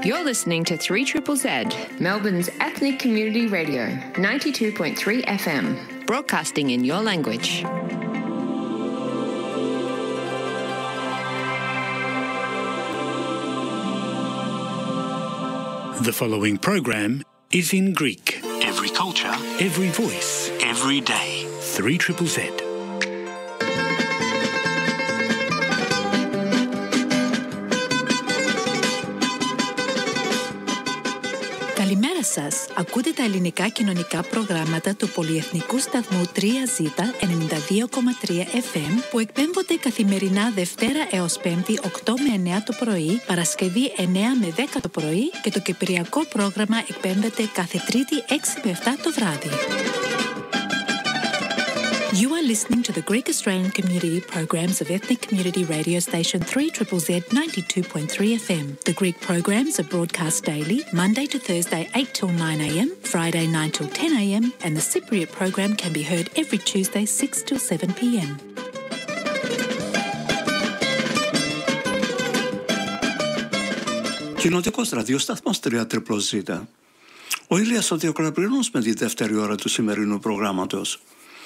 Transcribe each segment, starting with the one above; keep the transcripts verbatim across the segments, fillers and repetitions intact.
You're listening to three Z Z Z, Melbourne's ethnic community radio, ninety-two point three F M, broadcasting in your language. The following program is in Greek. Every culture, Every voice, every day. three Z Z Z. Καλημέρα σας. Ακούτε τα ελληνικά κοινωνικά προγράμματα του πολυεθνικού σταθμού τρία ζέτα ενενήντα δύο κόμμα τρία Εφ Εμ που εκπέμπονται καθημερινά Δευτέρα έως Πέμπτη οκτώ με εννέα το πρωί, Παρασκευή εννέα με δέκα το πρωί και το κυπριακό πρόγραμμα εκπέμπεται κάθε Τρίτη έξι με εφτά το βράδυ. You are listening to the Greek Australian community programs of ethnic community radio station three Z Z Z ninety-two point three F M. The Greek programs are broadcast daily, Monday to Thursday eight till nine A M, Friday nine till ten A M, and the Cypriot program can be heard every Tuesday six till seven P M. Κοινοτικός ραδιοσταθμός τρία Z Z Z. Ο Ηλίας ο Διοκλαπρινός με τη δεύτερη ώρα του σημερινού προγράμματος.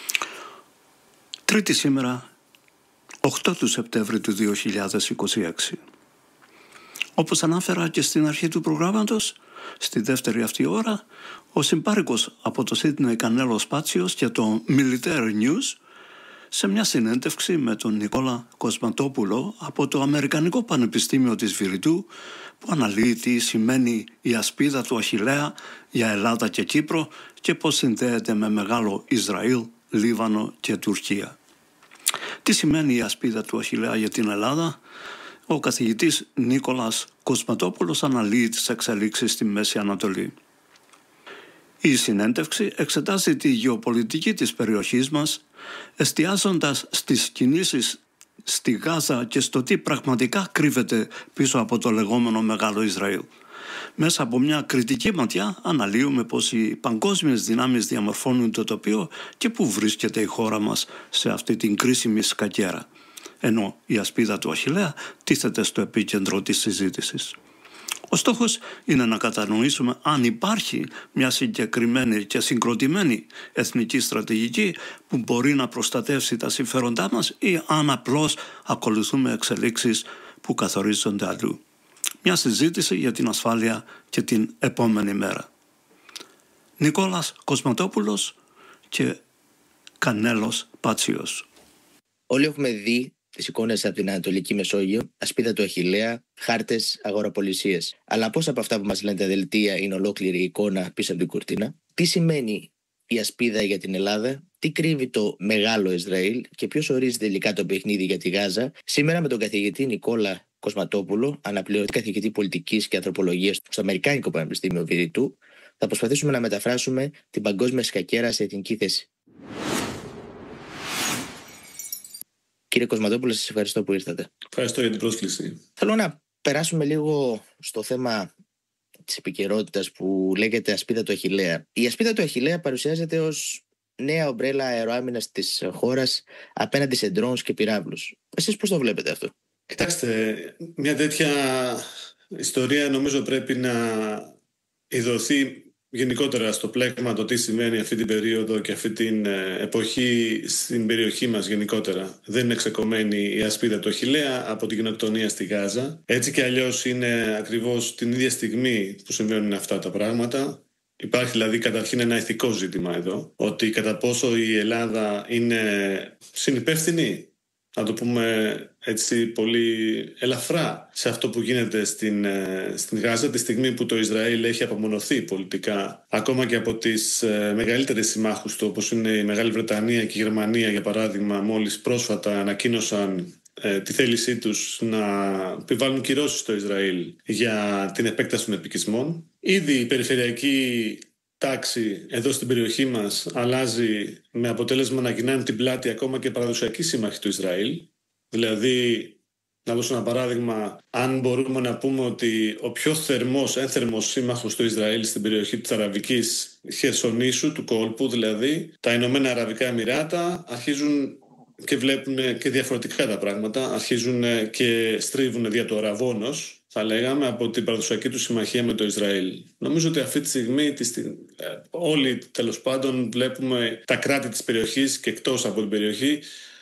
Τρίτη σήμερα, οκτώ του Σεπτέμβρη του δύο χιλιάδες είκοσι έξι. Όπως ανάφερα και στην αρχή του προγράμματος, στη δεύτερη αυτή ώρα, ο συμπάρικος από το Σίδνεϊ Κανέλος Πάτσιος και το Military News, σε μια συνέντευξη με τον Νικόλα Κοσματόπουλο από το Αμερικανικό Πανεπιστήμιο της Βηρητού, που αναλύει τι σημαίνει η ασπίδα του Αχιλλέα για Ελλάδα και Κύπρο και πώς συνδέεται με μεγάλο Ισραήλ, Λίβανο και Τουρκία. Τι σημαίνει η ασπίδα του Αχιλλέα για την Ελλάδα? Ο καθηγητής Νίκολας Κοσματόπουλος αναλύει τις εξελίξεις στη Μέση Ανατολή. Η συνέντευξη εξετάζει τη γεωπολιτική της περιοχής μας, εστιάζοντας στις κινήσεις στη Γάζα και στο τι πραγματικά κρύβεται πίσω από το λεγόμενο Μεγάλο Ισραήλ. Μέσα από μια κριτική ματιά αναλύουμε πως οι παγκόσμιες δυνάμεις διαμορφώνουν το τοπίο και πού βρίσκεται η χώρα μας σε αυτή την κρίσιμη σκακέρα. Ενώ η ασπίδα του Αχιλλέα τίθεται στο επίκεντρο της συζήτησης. Ο στόχος είναι να κατανοήσουμε αν υπάρχει μια συγκεκριμένη και συγκροτημένη εθνική στρατηγική που μπορεί να προστατεύσει τα συμφέροντά μας ή αν απλώς ακολουθούμε εξελίξεις που καθορίζονται αλλού. Μια συζήτηση για την ασφάλεια και την επόμενη μέρα. Νικόλας Κοσματόπουλος και Κανέλος Πάτσιος. Όλοι έχουμε δει τις εικόνες από την Ανατολική Μεσόγειο, ασπίδα του Αχιλλέα, χάρτες, αγοραπολισίες. Αλλά πώς από αυτά που μας λένε τα δελτία είναι ολόκληρη η εικόνα πίσω από την κουρτίνα? Τι σημαίνει η ασπίδα για την Ελλάδα? Τι κρύβει το Μεγάλο Ισραήλ και ποιος ορίζει τελικά το παιχνίδι για τη Γάζα? Σήμερα με τον καθηγητή Νικόλα Κοσματόπουλο, αναπληρωτή καθηγητή πολιτικής και ανθρωπολογίας στο Αμερικάνικο Πανεπιστήμιο Βηρητού, θα προσπαθήσουμε να μεταφράσουμε την παγκόσμια σκακέρα σε εθνική θέση. Κύριε Κοσματόπουλο, σας ευχαριστώ που ήρθατε. Ευχαριστώ για την πρόσκληση. Θέλω να περάσουμε λίγο στο θέμα της επικαιρότητας που λέγεται ασπίδα του Αχιλλέα. Η ασπίδα του Αχιλλέα παρουσιάζεται ως νέα ομπρέλα αεροάμυνας της χώρας απέναντι σε ντρόουνς και πυράβλους. Εσείς πώς το βλέπετε αυτό? Κοιτάξτε, μια τέτοια ιστορία νομίζω πρέπει να ειδωθεί γενικότερα στο πλέγμα το τι σημαίνει αυτή την περίοδο και αυτή την εποχή στην περιοχή μας γενικότερα. Δεν είναι ξεκομμένη η ασπίδα του Αχιλλέα από την γενοκτονία στη Γάζα. Έτσι και αλλιώς είναι ακριβώς την ίδια στιγμή που συμβαίνουν αυτά τα πράγματα. Υπάρχει δηλαδή καταρχήν ένα ηθικό ζήτημα εδώ, ότι κατά πόσο η Ελλάδα είναι συνυπεύθυνη, να το πούμε έτσι πολύ ελαφρά, σε αυτό που γίνεται στην, στην Γάζα, τη στιγμή που το Ισραήλ έχει απομονωθεί πολιτικά ακόμα και από τις ε, μεγαλύτερες συμμάχους του, όπως είναι η Μεγάλη Βρετανία και η Γερμανία, για παράδειγμα, μόλις πρόσφατα ανακοίνωσαν ε, τη θέλησή τους να επιβάλλουν κυρώσεις στο Ισραήλ για την επέκταση των επικισμών. Ήδη η περιφερειακή τάξη εδώ στην περιοχή μας αλλάζει, με αποτέλεσμα να γυρνάνε την πλάτη ακόμα και παραδοσιακοί σύμμαχοι του Ισραήλ. Δηλαδή, να δώσω ένα παράδειγμα, αν μπορούμε να πούμε ότι ο πιο θερμός, ένθερμος σύμμαχος του Ισραήλ στην περιοχή της Αραβικής Χερσονήσου, του κόλπου δηλαδή, τα Ηνωμένα Αραβικά Εμιράτα, αρχίζουν και βλέπουν και διαφορετικά τα πράγματα, αρχίζουν και στρίβουν δια του αραβώνος θα λέγαμε, από την παραδοσιακή του συμμαχία με το Ισραήλ. Νομίζω ότι αυτή τη στιγμή όλοι τέλος πάντων βλέπουμε τα κράτη της περιοχής και εκτός από την περιοχή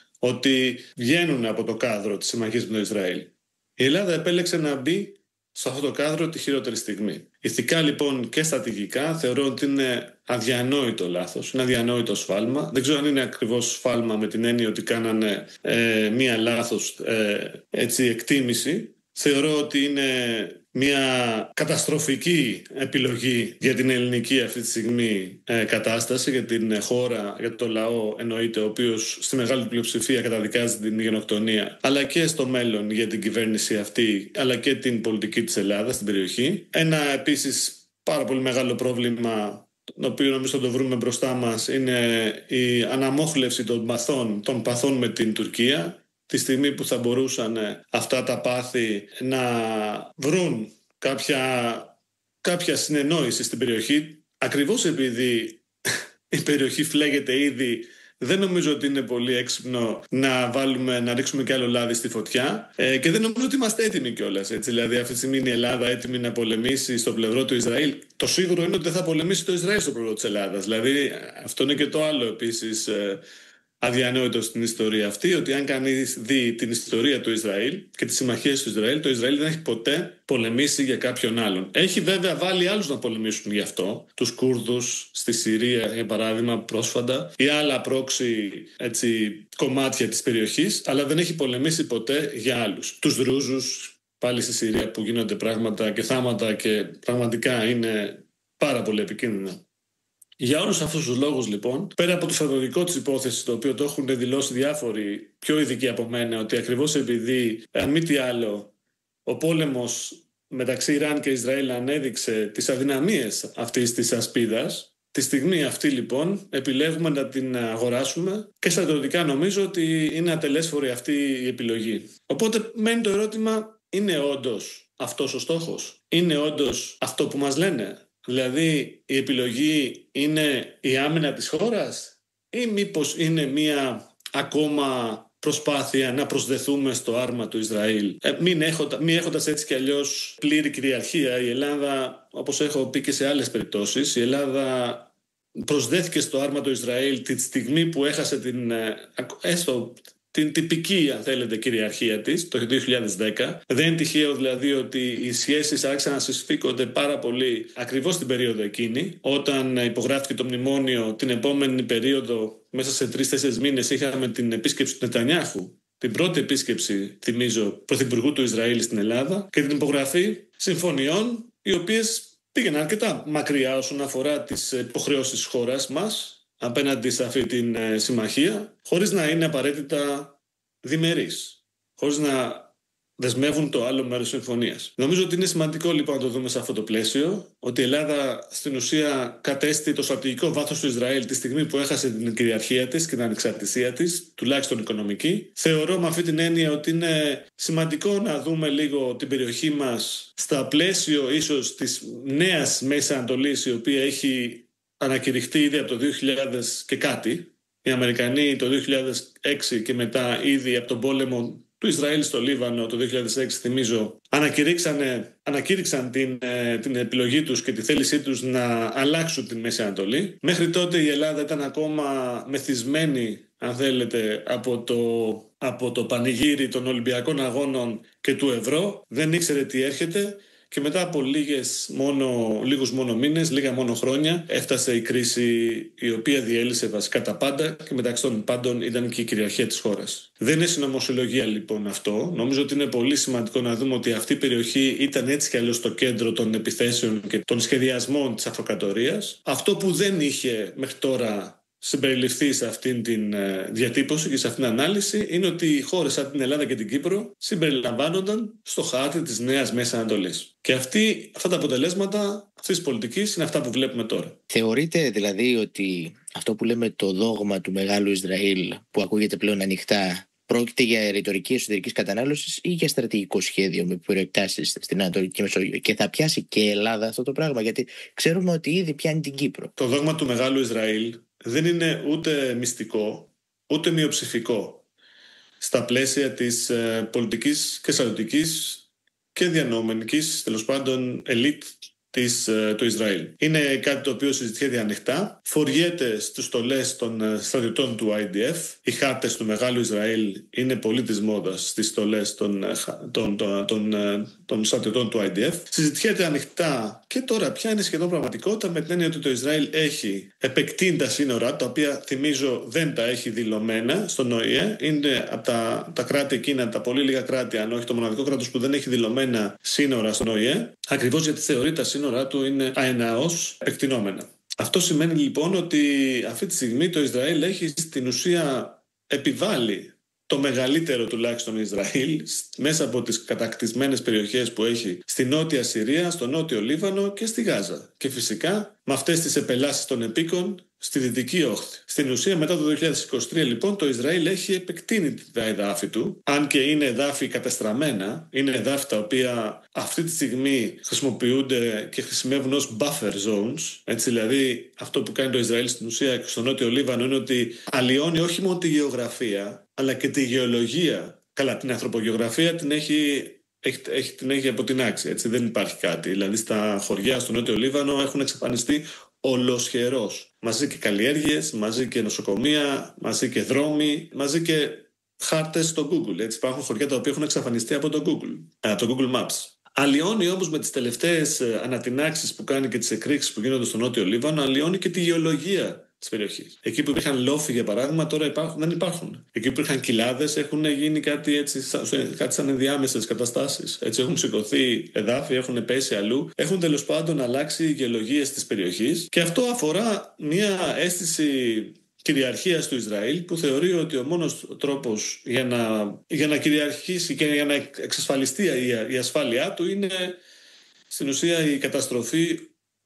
ότι βγαίνουν από το κάδρο της συμμαχίας με το Ισραήλ. Η Ελλάδα επέλεξε να μπει σε αυτό το κάδρο τη χειρότερη στιγμή. Ηθικά λοιπόν και στρατηγικά θεωρώ ότι είναι αδιανόητο λάθος, είναι αδιανόητο σφάλμα. Δεν ξέρω αν είναι ακριβώς σφάλμα με την έννοια ότι κάνανε ε, μία λάθος ε, έτσι, εκτίμηση. Θεωρώ ότι είναι μια καταστροφική επιλογή για την ελληνική αυτή τη στιγμή ε, κατάσταση, για την χώρα, για το λαό εννοείται, ο οποίος στη μεγάλη πλειοψηφία καταδικάζει την γενοκτονία, αλλά και στο μέλλον για την κυβέρνηση αυτή, αλλά και την πολιτική της Ελλάδας στην περιοχή. Ένα επίσης πάρα πολύ μεγάλο πρόβλημα, το οποίο νομίζω θα το βρούμε μπροστά μας, είναι η αναμόχλευση των παθών, των παθών με την Τουρκία. Τη στιγμή που θα μπορούσαν αυτά τα πάθη να βρουν κάποια, κάποια συνεννόηση στην περιοχή, ακριβώς επειδή η περιοχή φλέγεται ήδη, δεν νομίζω ότι είναι πολύ έξυπνο να, βάλουμε, να ρίξουμε κι άλλο λάδι στη φωτιά ε, και δεν νομίζω ότι είμαστε έτοιμοι κιόλας. Δηλαδή αυτή τη στιγμή είναι η Ελλάδα έτοιμη να πολεμήσει στο πλευρό του Ισραήλ. Το σίγουρο είναι ότι δεν θα πολεμήσει το Ισραήλ στο πλευρό της Ελλάδας. Δηλαδή αυτό είναι και το άλλο επίσης ε, αδιανόητο στην ιστορία αυτή, ότι αν κανείς δει την ιστορία του Ισραήλ και τις συμμαχίες του Ισραήλ, το Ισραήλ δεν έχει ποτέ πολεμήσει για κάποιον άλλον. Έχει βέβαια βάλει άλλους να πολεμήσουν γι' αυτό, τους Κούρδους στη Συρία για παράδειγμα πρόσφατα ή άλλα πρόξη έτσι, κομμάτια της περιοχής, αλλά δεν έχει πολεμήσει ποτέ για άλλους. Τους Δρούζους πάλι στη Συρία που γίνονται πράγματα και θάματα και πραγματικά είναι πάρα πολύ επικίνδυνα. Για όλους αυτούς τους λόγους λοιπόν, πέρα από το φανταστικό της υπόθεσης, το οποίο το έχουν δηλώσει διάφοροι πιο ειδικοί από μένα, ότι ακριβώς επειδή, αν μη τι άλλο, ο πόλεμος μεταξύ Ιράν και Ισραήλ ανέδειξε τις αδυναμίες αυτής της ασπίδας, τη στιγμή αυτή λοιπόν επιλέγουμε να την αγοράσουμε και στρατιωτικά νομίζω ότι είναι ατελέσφορη αυτή η επιλογή. Οπότε μένει το ερώτημα, είναι όντως αυτός ο στόχος? Είναι όντως αυτό που μας λένε? Δηλαδή η επιλογή είναι η άμυνα της χώρας ή μήπως είναι μία ακόμα προσπάθεια να προσδεθούμε στο άρμα του Ισραήλ? Ε, μην, έχοντα, μην έχοντας έτσι κι αλλιώς πλήρη κυριαρχία, η Ελλάδα, όπως έχω πει και σε άλλες περιπτώσεις, η Ελλάδα προσδέθηκε στο άρμα του Ισραήλ τη στιγμή που έχασε την, έστω, την τυπική, αν θέλετε, κυριαρχία της το δύο χιλιάδες δέκα. Δεν είναι τυχαίο δηλαδή ότι οι σχέσεις άρχισαν να συσφίκονται πάρα πολύ ακριβώς την περίοδο εκείνη. Όταν υπογράφηκε το μνημόνιο, την επόμενη περίοδο, μέσα σε τρεις-τέσσερις μήνες, είχαμε την επίσκεψη του Νετανιάχου. Την πρώτη επίσκεψη, θυμίζω, πρωθυπουργού του Ισραήλ στην Ελλάδα και την υπογραφή συμφωνιών, οι οποίες πήγαιναν αρκετά μακριά όσον αφορά τις υποχρεώσεις της χώρας μας απέναντι σε αυτή την ε, συμμαχία, χωρίς να είναι απαραίτητα διμερείς, χωρίς να δεσμεύουν το άλλο μέρος της συμφωνίας. Νομίζω ότι είναι σημαντικό λοιπόν να το δούμε σε αυτό το πλαίσιο, ότι η Ελλάδα στην ουσία κατέστη το στρατηγικό βάθος του Ισραήλ τη στιγμή που έχασε την κυριαρχία της και την ανεξαρτησία της, τουλάχιστον οικονομική. Θεωρώ με αυτή την έννοια ότι είναι σημαντικό να δούμε λίγο την περιοχή μας στα πλαίσιο ίσως της νέας Μέσης Ανατολής, η οποία έχει ανακηρυχτεί ήδη από το δύο χιλιάδες και κάτι. Οι Αμερικανοί το δύο χιλιάδες έξι και μετά ήδη από τον πόλεμο του Ισραήλ στο Λίβανο το δύο χιλιάδες έξι, θυμίζω, ανακήρυξαν την, την επιλογή τους και τη θέλησή τους να αλλάξουν την Μέση Ανατολή. Μέχρι τότε η Ελλάδα ήταν ακόμα μεθυσμένη, αν θέλετε, από το, από το πανηγύρι των Ολυμπιακών Αγώνων και του ευρώ. Δεν ήξερε τι έρχεται. Και μετά από λίγες μόνο, λίγους μόνο μήνες, λίγα μόνο χρόνια, έφτασε η κρίση η οποία διέλυσε βασικά τα πάντα και μεταξύ των πάντων ήταν και η κυριαρχία της χώρας. Δεν είναι συνωμοσιολογία λοιπόν αυτό. Νομίζω ότι είναι πολύ σημαντικό να δούμε ότι αυτή η περιοχή ήταν έτσι κι αλλιώς στο κέντρο των επιθέσεων και των σχεδιασμών της αυτοκρατορίας. Αυτό που δεν είχε μέχρι τώρα συμπεριληφθεί σε αυτήν την διατύπωση και σε αυτήν την ανάλυση είναι ότι οι χώρες σαν την Ελλάδα και την Κύπρο συμπεριλαμβάνονταν στο χάρτη της νέας Μέσης Ανατολής. Και αυτή, αυτά τα αποτελέσματα αυτής της πολιτικής είναι αυτά που βλέπουμε τώρα. Θεωρείτε δηλαδή ότι αυτό που λέμε το δόγμα του μεγάλου Ισραήλ, που ακούγεται πλέον ανοιχτά, πρόκειται για ρητορική εσωτερικής κατανάλωσης ή για στρατηγικό σχέδιο με προεκτάσεις στην Ανατολική Μεσόγειο? Και θα πιάσει και η Ελλάδα αυτό το πράγμα? Γιατί ξέρουμε ότι ήδη πιάνει την Κύπρο. Το δόγμα του μεγάλου Ισραήλ δεν είναι ούτε μυστικό, ούτε μειοψηφικό στα πλαίσια της ε, πολιτικής και στρατιωτικής και διανοούμενικης, τέλος πάντων, ελίτ της, του Ισραήλ. Είναι κάτι το οποίο συζητιέται ανοιχτά. Φοριέται στους στολές των στρατιωτών του άι ντι εφ. Οι χάρτες του Μεγάλου Ισραήλ είναι πολύ της μόδας στις στολές των, των, των, των, των στρατιωτών του άι ντι εφ. Συζητιέται ανοιχτά και τώρα πια είναι σχεδόν πραγματικότητα, με την έννοια ότι το Ισραήλ έχει επεκτείνει τα σύνορα, τα οποία θυμίζω δεν τα έχει δηλωμένα στον Ο Η Ε. Είναι από τα, τα κράτη εκείνα, τα πολύ λίγα κράτη, αν όχι το μοναδικό κράτος που δεν έχει δηλωμένα σύνορα στον Ο Η Ε, ακριβώς γιατί θεωρεί τα σύνορά του είναι αεναώς επεκτηνόμενα. Αυτό σημαίνει λοιπόν ότι αυτή τη στιγμή το Ισραήλ έχει στην ουσία επιβάλει το μεγαλύτερο τουλάχιστον Ισραήλ μέσα από τις κατακτισμένες περιοχές που έχει στη Νότια Συρία, στο Νότιο Λίβανο και στη Γάζα. Και φυσικά με αυτές τις επελάσεις των επίκων στη Δυτική Όχθη. Στην ουσία μετά το δύο χιλιάδες είκοσι τρία λοιπόν το Ισραήλ έχει επεκτείνει τα εδάφη του, αν και είναι εδάφη κατεστραμμένα, είναι εδάφη τα οποία αυτή τη στιγμή χρησιμοποιούνται και χρησιμεύουν ως buffer zones. Έτσι, δηλαδή αυτό που κάνει το Ισραήλ στην ουσία στο Νότιο Λίβανο είναι ότι αλλοιώνει όχι μόνο τη γεωγραφία αλλά και τη γεωλογία. Καλά, την ανθρωπογεωγραφία την έχει, έχει, έχει, την έχει αποτινάξει, έτσι, δεν υπάρχει κάτι. Δηλαδή στα χωριά στο Νότιο Λίβανο έχουν εξαφανιστεί ολοσχερός. Μαζί και καλλιέργειες, μαζί και νοσοκομεία, μαζί και δρόμοι, μαζί και χάρτες στο Google. Έτσι, υπάρχουν χωριά τα οποία έχουν εξαφανιστεί από το Google, από το Google Maps. Αλλοιώνει όμως με τις τελευταίες ανατινάξεις που κάνει και τις εκρήξεις που γίνονται στο Νότιο Λίβανο, αλλοιώνει και τη γεωλογία της περιοχής. Εκεί που υπήρχαν λόφοι για παράδειγμα, τώρα υπάρχουν, δεν υπάρχουν. Εκεί που υπήρχαν κοιλάδες έχουν γίνει κάτι, έτσι, κάτι σαν ενδιάμεσες καταστάσεις. Έτσι, έχουν σηκωθεί εδάφη, έχουν πέσει αλλού, έχουν τέλος πάντων αλλάξει οι γεωλογίες της περιοχής και αυτό αφορά μια αίσθηση κυριαρχίας του Ισραήλ που θεωρεί ότι ο μόνος τρόπος για να, για να κυριαρχήσει και για να εξασφαλιστεί η, η ασφάλειά του είναι στην ουσία η καταστροφή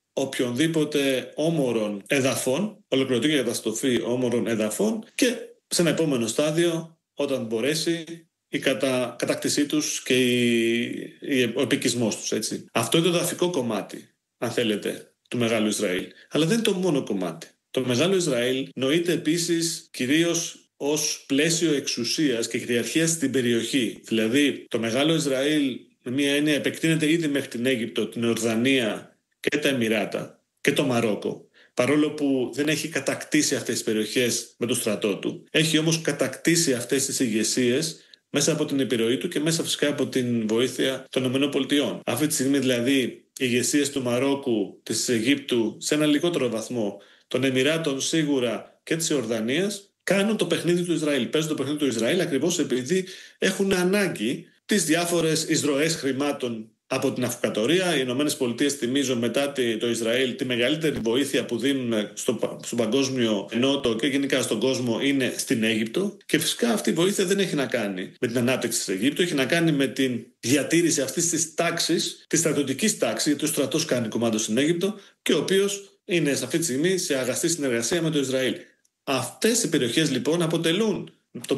οποιονδήποτε όμορων εδαφών, ολοκληρωτική καταστροφή όμορων εδαφών και σε ένα επόμενο στάδιο όταν μπορέσει η κατα, κατάκτησή τους και η, η, ο επικισμός τους. Έτσι. Αυτό είναι το εδαφικό κομμάτι, αν θέλετε, του Μεγάλου Ισραήλ. Αλλά δεν είναι το μόνο κομμάτι. Το Μεγάλο Ισραήλ νοείται επίσης κυρίως ως πλαίσιο εξουσίας και κυριαρχίας στην περιοχή. Δηλαδή το Μεγάλο Ισραήλ με μία έννοια επεκτείνεται ήδη μέχρι την Αίγυπτο, την Ορδανία και τα Εμιράτα και το Μαρόκο, παρόλο που δεν έχει κατακτήσει αυτές τις περιοχές με το στρατό του. Έχει όμως κατακτήσει αυτές τις ηγεσίες μέσα από την επιρροή του και μέσα φυσικά από την βοήθεια των ΗΠΑ. Αυτή τη στιγμή δηλαδή οι ηγεσίες του Μαρόκου, της Αιγύπτου, σε ένα λιγότερο βαθμό, των Εμιράτων σίγουρα και της Ιορδανίας, κάνουν το παιχνίδι του Ισραήλ. Παίζουν το παιχνίδι του Ισραήλ ακριβώς επειδή έχουν ανάγκη τις διάφορες εισρωές χρημάτων από την αυτοκρατορία. Οι Ηνωμένες Πολιτείες, θυμίζω, μετά το Ισραήλ, τη μεγαλύτερη βοήθεια που δίνουν στο, στον παγκόσμιο νότο και γενικά στον κόσμο είναι στην Αίγυπτο. Και φυσικά αυτή η βοήθεια δεν έχει να κάνει με την ανάπτυξη της Αιγύπτου, έχει να κάνει με την διατήρηση αυτής της τάξης, της στρατιωτικής τάξης, γιατί ο στρατός κάνει κομμάτι στην Αίγυπτο και ο οποίος είναι σε αυτή τη στιγμή σε αγαστή συνεργασία με το Ισραήλ. Αυτές οι περιοχές λοιπόν αποτελούν Το,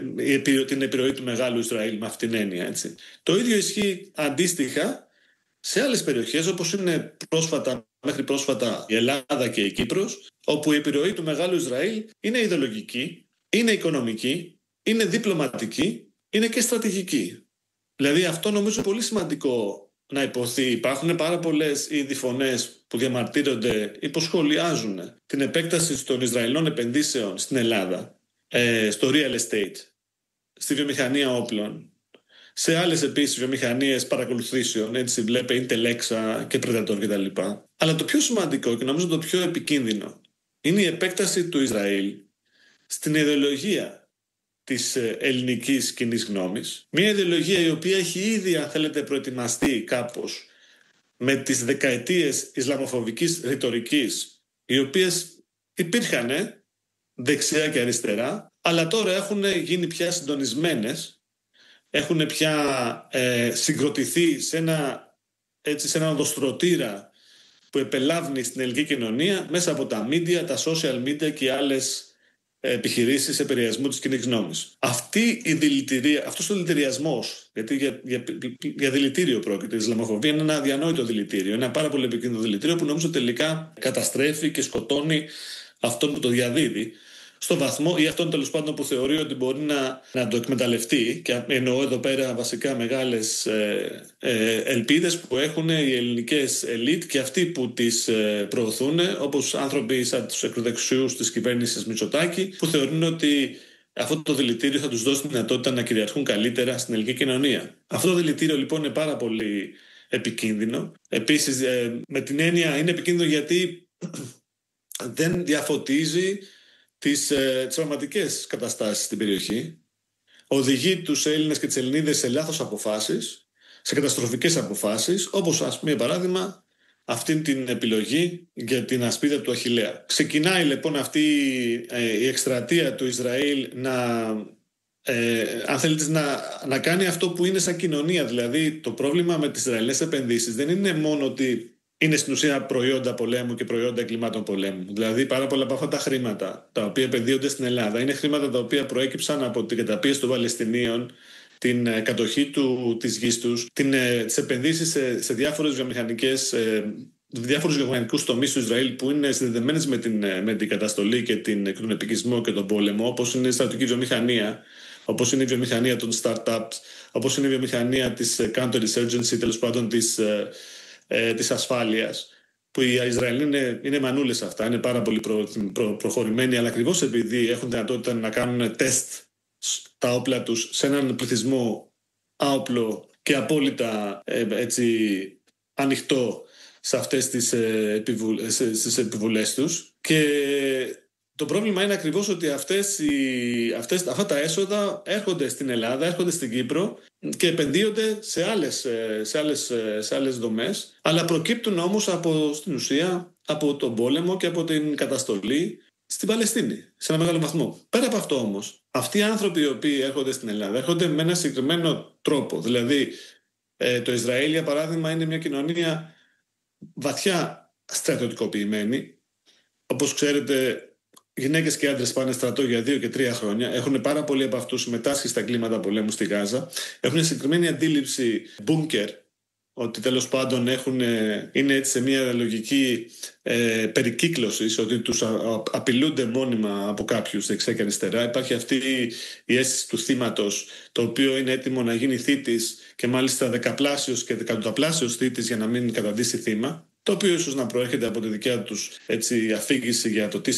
ε, την επιρροή του Μεγάλου Ισραήλ με αυτήν την έννοια. Έτσι. Το ίδιο ισχύει αντίστοιχα σε άλλες περιοχές όπως είναι πρόσφατα, μέχρι πρόσφατα η Ελλάδα και η Κύπρος, όπου η επιρροή του Μεγάλου Ισραήλ είναι ιδεολογική, είναι οικονομική, είναι διπλωματική, είναι και στρατηγική. Δηλαδή αυτό νομίζω πολύ σημαντικό να υποθεί. Υπάρχουν πάρα πολλές ήδη φωνές που διαμαρτύρονται, υποσχολιάζουν την επέκταση των Ισραηλινών επενδύσεων στην Ελλάδα, στο real estate, στη βιομηχανία όπλων, σε άλλες επίσης βιομηχανίες παρακολουθήσεων, έτσι βλέπε Ιντελέξα και Predator κτλ. Αλλά το πιο σημαντικό και νομίζω το πιο επικίνδυνο είναι η επέκταση του Ισραήλ στην ιδεολογία της ελληνικής κοινής γνώμης. Μια ιδεολογία η οποία έχει ήδη, αν θέλετε, προετοιμαστεί κάπως με τις δεκαετίες ισλαμοφοβικής ρητορικής, οι οποίες υπήρχαν δεξιά και αριστερά, αλλά τώρα έχουν γίνει πια συντονισμένες, έχουν πια ε, συγκροτηθεί σε ένα, έτσι, σε ένα οδοστρωτήρα που επελάβνει στην ελληνική κοινωνία μέσα από τα media, τα social media και άλλες επιχειρήσεις επηρεασμού της κοινής γνώμης. Αυτή η δηλητηρία, αυτός ο δηλητηριασμός, γιατί για, για, για δηλητήριο πρόκειται, η Ισλαμοφοβία είναι ένα αδιανόητο δηλητήριο, ένα πάρα πολύ επικίνδυνο δηλητήριο που νομίζω τελικά καταστρέφει και σκοτώνει αυτόν που το διαδίδει. στο βαθμό, ή αυτόν τέλος πάντων που θεωρεί ότι μπορεί να, να το εκμεταλλευτεί, και εννοώ εδώ πέρα βασικά μεγάλες ε, ε, ελπίδες που έχουν οι ελληνικές ελίτ και αυτοί που τις ε, προωθούν, όπως άνθρωποι σαν τους ακροδεξιούς της κυβέρνησης Μητσοτάκη, που θεωρούν ότι αυτό το δηλητήριο θα τους δώσει τη δυνατότητα να κυριαρχούν καλύτερα στην ελληνική κοινωνία. Αυτό το δηλητήριο λοιπόν είναι πάρα πολύ επικίνδυνο. Επίσης, ε, με την έννοια είναι επικίνδυνο γιατί δεν διαφωτίζει τις, ε, τις πραγματικές καταστάσεις στην περιοχή. Οδηγεί τους Έλληνες και τις Ελληνίδες σε λάθος αποφάσεις, σε καταστροφικές αποφάσεις, όπως ας πούμε παράδειγμα αυτήν την επιλογή για την ασπίδα του Αχιλλέα. Ξεκινάει λοιπόν αυτή ε, η εκστρατεία του Ισραήλ να, ε, αν θέλετε, να, να κάνει αυτό που είναι σαν κοινωνία. Δηλαδή το πρόβλημα με τις Ισραηλινές επενδύσεις δεν είναι μόνο ότι είναι στην ουσία προϊόντα πολέμου και προϊόντα εγκλημάτων πολέμου. Δηλαδή πάρα πολλά από αυτά τα χρήματα τα οποία επενδύονται στην Ελλάδα είναι χρήματα τα οποία προέκυψαν από την καταπίεση των Παλαιστινίων, την ε, κατοχή του, της γης τους, την, ε, τις επενδύσεις σε, σε διάφορες βιομηχανικές, ε, διάφορους βιομηχανικούς τομείς του Ισραήλ που είναι συνδεδεμένες με την, με την καταστολή και, την, και τον επικισμό και τον πόλεμο, όπως είναι η στρατιωτική βιομηχανία, όπως είναι η βιομηχανία των startups, όπως είναι η βιομηχανία της counter-insurgency, τέλος πάντων της, ε, ε, της ασφάλειας, που οι Ισραηλοί είναι, είναι μανούλες αυτά, είναι πάρα πολύ προ, προ, προχωρημένοι, αλλά ακριβώς επειδή έχουν δυνατότητα να κάνουν τεστ τα όπλα τους σε έναν πληθυσμό άοπλο και απόλυτα ε, έτσι, ανοιχτό σε αυτές τις, ε, επιβου, σε, στις επιβουλές τους. Και το πρόβλημα είναι ακριβώς ότι αυτές οι, αυτές, αυτά τα έσοδα έρχονται στην Ελλάδα, έρχονται στην Κύπρο και επενδύονται σε άλλες, σε άλλες, σε άλλες δομές, αλλά προκύπτουν όμως από, στην ουσία από τον πόλεμο και από την καταστολή στην Παλαιστίνη, σε ένα μεγάλο βαθμό. Πέρα από αυτό όμως, αυτοί οι άνθρωποι οι οποίοι έρχονται στην Ελλάδα έρχονται με ένα συγκεκριμένο τρόπο. Δηλαδή, ε, το Ισραήλ, για παράδειγμα, είναι μια κοινωνία βαθιά στρατιωτικοποιημένη. Όπως ξέρετε, γυναίκες και άντρες πάνε στρατό για δύο και τρία χρόνια. Έχουν πάρα πολλοί από αυτούς συμμετάσχει στα κλίματα πολέμου στη Γάζα. Έχουν συγκεκριμένη αντίληψη μπούνκερ, ότι τέλος πάντων έχουν, είναι έτσι σε μια λογική ε, περικύκλωσης, ότι τους α, απειλούνται μόνιμα από κάποιους δεξιά και αριστερά. Υπάρχει αυτή η αίσθηση του θύματος, το οποίο είναι έτοιμο να γίνει θύτης και μάλιστα δεκαπλάσιος και δεκατοταπλάσιος θύτης για να μην καταντήσει θύμα, το οποίο ίσως να προέρχεται από τη δικιά τους έτσι, αφήγηση για το τι